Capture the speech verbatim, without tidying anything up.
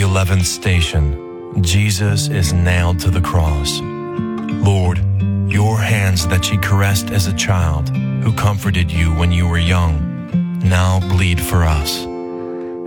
eleventh station. Jesus is nailed to the cross. Lord, your hands that she caressed as a child, who comforted you when you were young, now bleed for us.